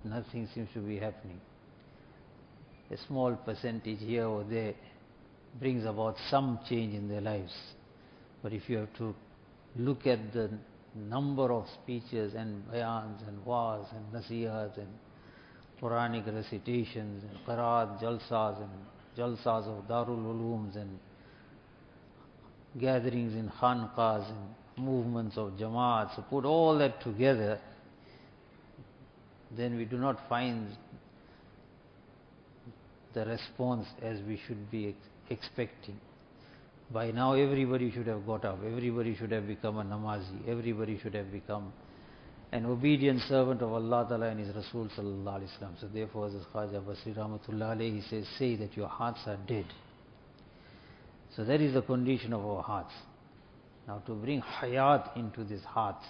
nothing seems to be happening. A small percentage here or there brings about some change in their lives. But if you have to look at the number of speeches and bayans and wa'az and nasihats and Quranic recitations and qiraat, jalsas and jalsas of Darul Ulooms and gatherings in khanqahs and movements of jamaats, so put all that together, then we do not find the response as we should be expecting. By now everybody should have got up, everybody should have become a namazi, everybody should have become an obedient servant of Allah Ta'ala and His Rasul Sallallahu Alaihi Wasallam. So therefore, as Khaja Basri Rahmatullah Alayhi says, say that your hearts are dead. So that is the condition of our hearts. Now to bring hayat into these hearts,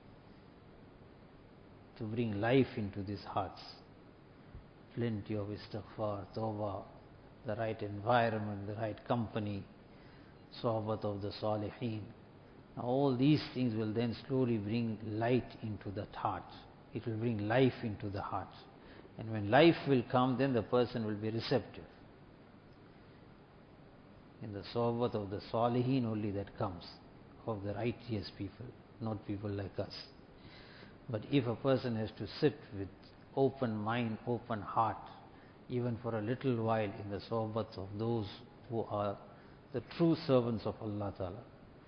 to bring life into these hearts, plenty of istighfar, tawbah, the right environment, the right company, sohbat of the salihin. Now all these things will then slowly bring light into that heart. It will bring life into the heart. And when life will come, then the person will be receptive. In the sohbat of the salihin only that comes, of the righteous people, not people like us. But if a person has to sit with open mind, open heart, even for a little while in the sohbats of those who are the true servants of Allah Ta'ala,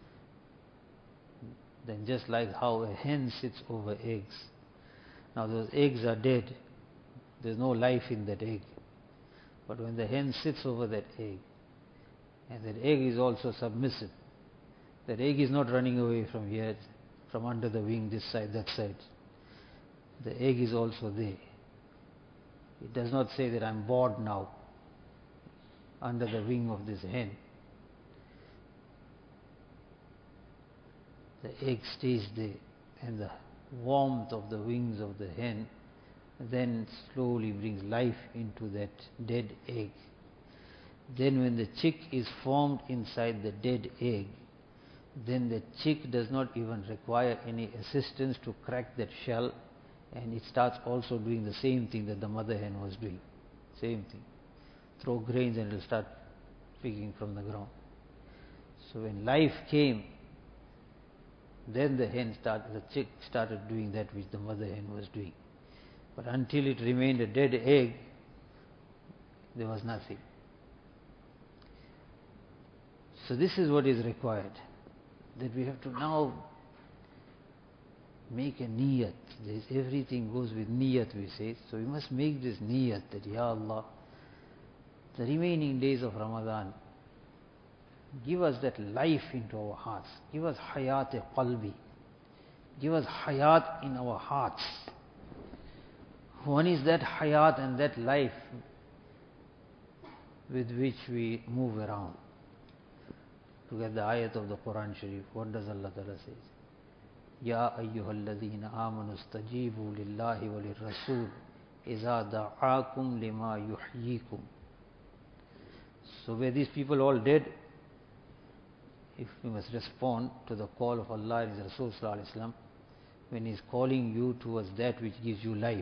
then just like how a hen sits over eggs, now those eggs are dead, there's no life in that egg. But when the hen sits over that egg, and that egg is also submissive, that egg is not running away from here, from under the wing, this side, that side. The egg is also there. It does not say that I'm bored now, under the wing of this hen. The egg stays there, and the warmth of the wings of the hen then slowly brings life into that dead egg. Then when the chick is formed inside the dead egg, then the chick does not even require any assistance to crack that shell, and it starts also doing the same thing that the mother hen was doing. Same thing. Throw grains and it will start picking from the ground. So when life came, then the chick started doing that which the mother hen was doing. But until it remained a dead egg, there was nothing. So this is what is required, that we have to now make a niyat. Everything goes with niyat, we say. So we must make this niyat that, Ya Allah, the remaining days of Ramadan, give us that life into our hearts. Give us hayat qalbi. Give us hayat in our hearts. One is that hayat and that life with which we move around. To get the ayat of the Quran Sharif, what does Allah Ta'ala say? Ya ayyuhalladhina amanu stajibu lillahi wa lirrasul iza da'akum lima yuhyikum. So were these people all dead? If we must respond to the call of Allah and His Rasul Sallallahu Alaihi Wasallam when He is calling you towards that which gives you life.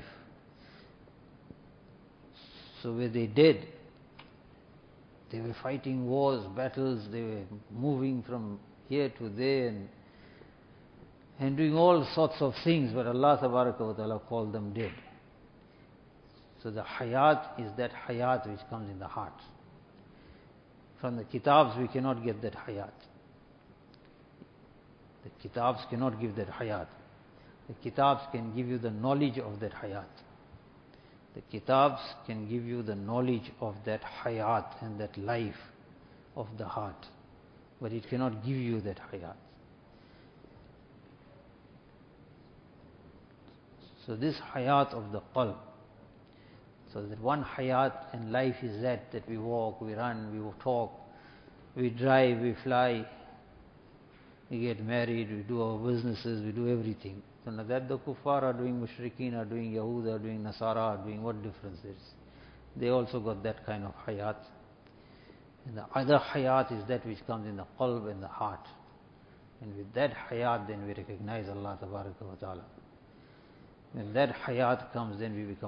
So were they dead? They were fighting wars, battles, they were moving from here to there and doing all sorts of things, but Allah Tabaraka wa Ta'ala called them dead. So the hayat is that hayat which comes in the heart. From the kitabs we cannot get that hayat. The kitabs cannot give that hayat. The kitabs can give you the knowledge of that hayat. The kitabs can give you the knowledge of that hayat and that life of the heart, but it cannot give you that hayat. So this hayat of the qalb, so that one hayat and life is that we walk, we run, we talk, we drive, we fly, we get married, we do our businesses, we do everything. So now that the kuffar are doing, mushrikeen are doing, Yahud are doing, Nasara are doing, what difference there is? They also got that kind of hayat. And the other hayat is that which comes in the qalb and the heart. And with that hayat then we recognize Allah Tabaraka wa Ta'ala. When that hayat comes, then we become